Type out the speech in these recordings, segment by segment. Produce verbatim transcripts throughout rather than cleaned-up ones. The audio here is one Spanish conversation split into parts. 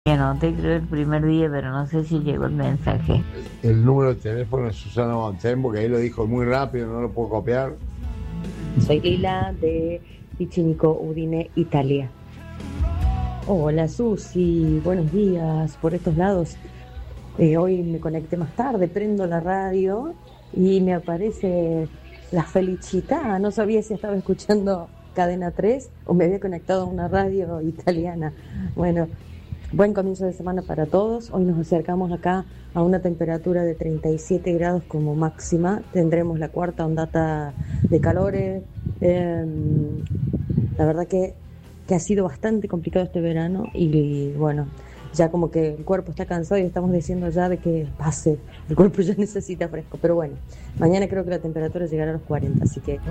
Que no te creo el primer día, pero no sé si llegó el mensaje. El número de teléfono de Susana Montén, porque ahí lo dijo muy rápido, no lo puedo copiar. Soy Lila de Picenico, Udine, Italia. Hola Susi, buenos días por estos lados. Eh, hoy me conecté más tarde, prendo la radio y me aparece la Felicità. No sabía si estaba escuchando Cadena tres o me había conectado a una radio italiana. Bueno, buen comienzo de semana para todos. Hoy nos acercamos acá a una temperatura de treinta y siete grados como máxima. Tendremos la cuarta ondata de calores. Eh, la verdad que, que ha sido bastante complicado este verano y, y bueno, ya como que el cuerpo está cansado y estamos diciendo ya de que pase. El cuerpo ya necesita fresco. Pero bueno, mañana creo que la temperatura llegará a los cuarenta, así que...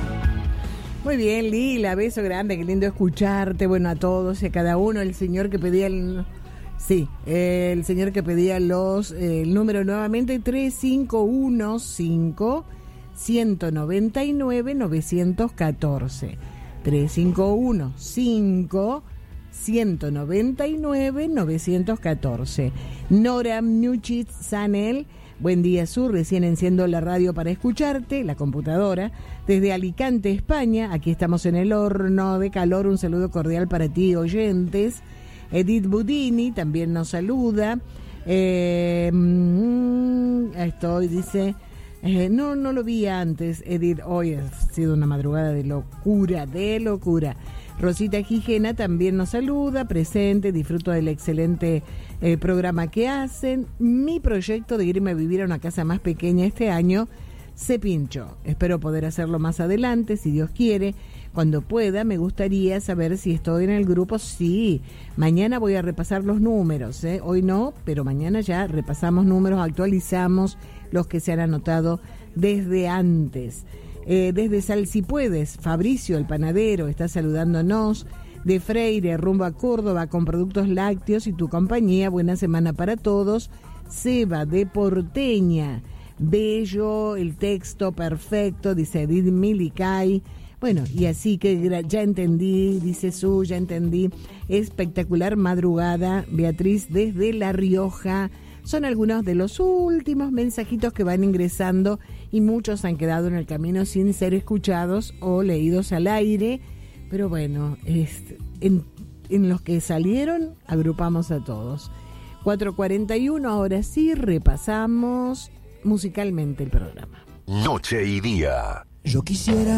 Muy bien, Lila, beso grande, qué lindo escucharte, bueno, a todos y a cada uno, el señor que pedía el... Sí, eh, el señor que pedía los eh, el número nuevamente, tres cinco uno cinco, uno nueve nueve, nueve uno cuatro. tres cinco uno cinco, uno nueve nueve, nueve uno cuatro. Nora Mnuchit Sanel. Buen día, Sur, recién enciendo la radio para escucharte, la computadora, desde Alicante, España. Aquí estamos en el horno de calor. Un saludo cordial para ti, oyentes. Edith Budini también nos saluda. Eh, mm, estoy, dice... Eh, no, no lo vi antes, Edith. Hoy ha sido una madrugada de locura, de locura. Rosita Gijena también nos saluda, presente, disfruto del excelente eh, programa que hacen. Mi proyecto de irme a vivir a una casa más pequeña este año se pinchó. Espero poder hacerlo más adelante, si Dios quiere. Cuando pueda, me gustaría saber si estoy en el grupo. Sí, mañana voy a repasar los números, ¿eh? Hoy no, pero mañana ya repasamos números, actualizamos los que se han anotado desde antes. Eh, desde Sal Si Puedes, Fabricio, el panadero, está saludándonos. De Freire, rumbo a Córdoba, con productos lácteos y tu compañía. Buena semana para todos. Seba, de Porteña. Bello, el texto perfecto, dice Edith Milicay. Bueno, y así que ya entendí, dice Su, ya entendí. Espectacular madrugada, Beatriz, desde La Rioja. Son algunos de los últimos mensajitos que van ingresando y muchos han quedado en el camino sin ser escuchados o leídos al aire. Pero bueno, es, en, en los que salieron agrupamos a todos. cuatro cuarenta y uno, ahora sí repasamos musicalmente el programa. Noche y día. Yo quisiera